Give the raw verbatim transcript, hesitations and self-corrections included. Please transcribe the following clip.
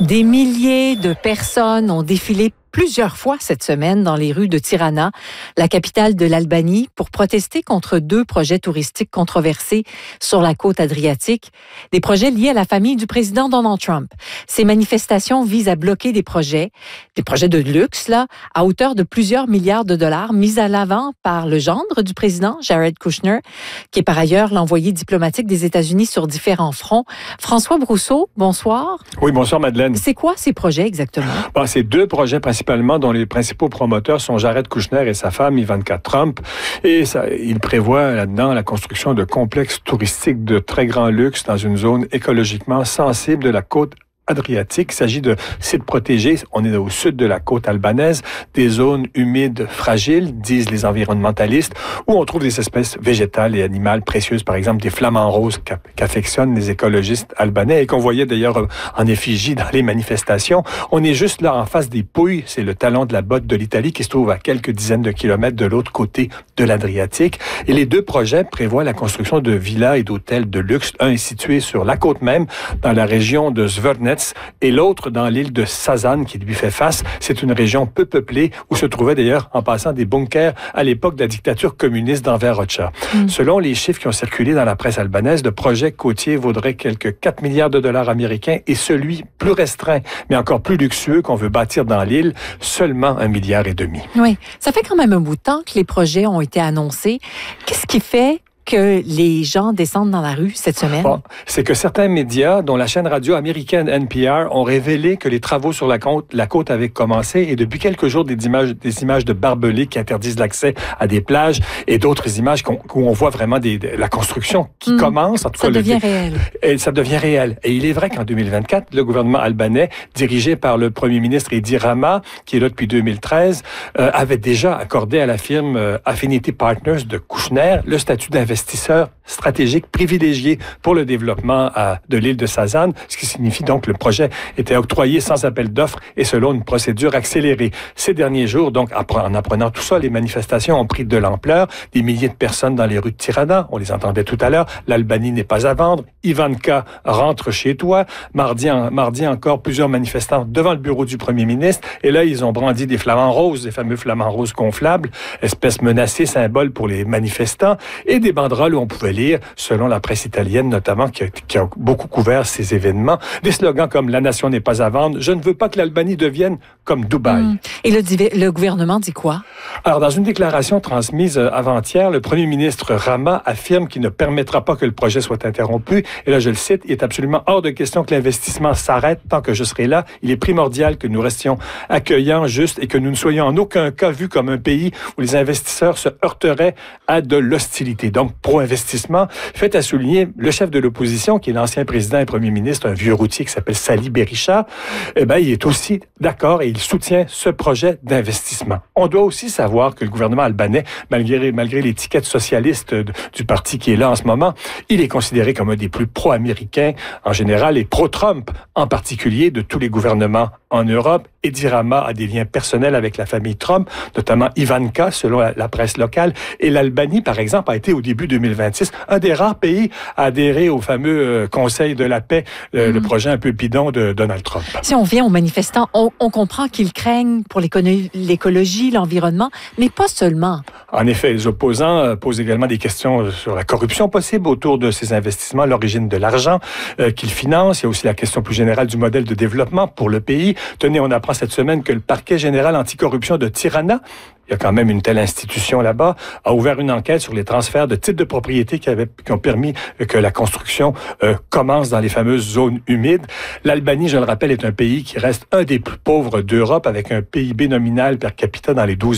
Des milliers de personnes ont défilé plusieurs fois cette semaine dans les rues de Tirana, la capitale de l'Albanie, pour protester contre deux projets touristiques controversés sur la côte adriatique, des projets liés à la famille du président Donald Trump. Ces manifestations visent à bloquer des projets, des projets de luxe, là, à hauteur de plusieurs milliards de dollars, mis à l'avant par le gendre du président, Jared Kushner, qui est par ailleurs l'envoyé diplomatique des États-Unis sur différents fronts. François Brousseau, bonsoir. Oui, bonsoir Madeleine. C'est quoi ces projets exactement? Bon, c'est deux projets principalement dont les principaux promoteurs sont Jared Kushner et sa femme Ivanka Trump. Et ça, il prévoit là-dedans la construction de complexes touristiques de très grand luxe dans une zone écologiquement sensible de la côte Adriatique. Il s'agit de sites protégés. On est au sud de la côte albanaise, des zones humides fragiles, disent les environnementalistes, où on trouve des espèces végétales et animales précieuses, par exemple des flamants roses qu'affectionnent les écologistes albanais et qu'on voyait d'ailleurs en effigie dans les manifestations. On est juste là en face des Pouilles, c'est le talon de la botte de l'Italie qui se trouve à quelques dizaines de kilomètres de l'autre côté de l'Adriatique. Et les deux projets prévoient la construction de villas et d'hôtels de luxe. Un est situé sur la côte même, dans la région de Zvernets, et l'autre dans l'île de Sazan qui lui fait face. C'est une région peu peuplée où se trouvaient d'ailleurs en passant des bunkers à l'époque de la dictature communiste d'Enver Hoxha. Mm. Selon les chiffres qui ont circulé dans la presse albanaise, le projet côtier vaudrait quelques quatre milliards de dollars américains et celui plus restreint, mais encore plus luxueux qu'on veut bâtir dans l'île, seulement un milliard et demi. Oui, ça fait quand même un bout de temps que les projets ont été annoncés. Qu'est-ce qui fait que les gens descendent dans la rue cette semaine? Bon, c'est que certains médias, dont la chaîne radio américaine N P R, ont révélé que les travaux sur la côte, la côte avaient commencé et depuis quelques jours, des images, des images de barbelés qui interdisent l'accès à des plages et d'autres images où on voit vraiment des, de, la construction qui mmh. commence. En tout ça cas, devient le, réel. Et ça devient réel. Et il est vrai qu'en deux mille vingt-quatre, le gouvernement albanais, dirigé par le premier ministre Edi Rama, qui est là depuis deux mille treize, euh, avait déjà accordé à la firme euh, Affinity Partners de Kushner le statut d'investisseur investisseur stratégique privilégié pour le développement à, de l'île de Sazan, ce qui signifie donc que le projet était octroyé sans appel d'offres et selon une procédure accélérée. Ces derniers jours, donc, en apprenant tout ça, les manifestations ont pris de l'ampleur. Des milliers de personnes dans les rues de Tirana, on les entendait tout à l'heure. L'Albanie n'est pas à vendre. Ivanka rentre chez toi. Mardi, en, mardi encore, plusieurs manifestants devant le bureau du premier ministre. Et là, ils ont brandi des flamants roses, des fameux flamants roses gonflables, espèce menacée, symbole pour les manifestants, et des banderoles où on pouvait lire, selon la presse italienne notamment, qui a, qui a beaucoup couvert ces événements, des slogans comme « La nation n'est pas à vendre »,« Je ne veux pas que l'Albanie devienne comme Dubaï mmh. ». Et le, le gouvernement dit quoi? Alors, dans une déclaration transmise avant-hier, le premier ministre Rama affirme qu'il ne permettra pas que le projet soit interrompu. Et là, je le cite, « Il est absolument hors de question que l'investissement s'arrête tant que je serai là. Il est primordial que nous restions accueillants, justes et que nous ne soyons en aucun cas vus comme un pays où les investisseurs se heurteraient à de l'hostilité. » Donc, pro-investissement, fait à souligner le chef de l'opposition, qui est l'ancien président et premier ministre, un vieux routier qui s'appelle Sali Berisha, eh ben, il est aussi d'accord et il soutient ce projet d'investissement. On doit aussi savoir que le gouvernement albanais, malgré, malgré l'étiquette socialiste du parti qui est là en ce moment, il est considéré comme un des plus pro-américains en général et pro-Trump en particulier de tous les gouvernements en Europe. Edi Rama a des liens personnels avec la famille Trump, notamment Ivanka, selon la, la presse locale. Et l'Albanie, par exemple, a été au début deux mille vingt-six un des rares pays à adhérer au fameux euh, Conseil de la paix, euh, mmh. le projet un peu bidon de Donald Trump. Si on vient aux manifestants, on, on comprend qu'ils craignent pour l'écologie, l'environnement, mais pas seulement. En effet, les opposants euh, posent également des questions sur la corruption possible autour de ces investissements, l'origine de l'argent euh, qu'ils financent. Il y a aussi la question plus générale du modèle de développement pour le pays. Tenez, on apprend cette semaine que le parquet général anticorruption de Tirana, il y a quand même une telle institution là-bas, a ouvert une enquête sur les transferts de titres de propriété qui, avaient, qui ont permis que la construction euh, commence dans les fameuses zones humides. L'Albanie, je le rappelle, est un pays qui reste un des plus pauvres d'Europe avec un P I B nominal per capita dans les douze